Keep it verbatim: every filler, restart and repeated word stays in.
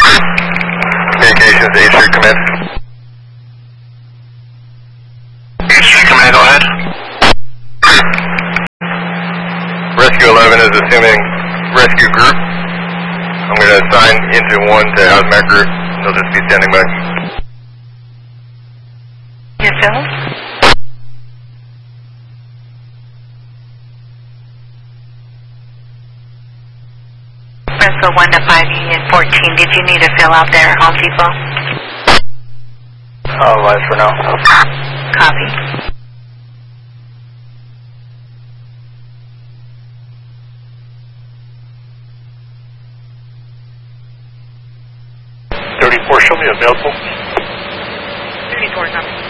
Communications, eighth Street Command. eighth Street Command, go ahead. Rescue eleven is assuming rescue group. I'm going to assign engine one to hazmat group. They'll just be standing by. Yourself? Bristol one to five Union fourteen. Did you need to fill out their Home Depot? Uh, live for now. Copy. thirty-four, show me available. thirty-four, copy.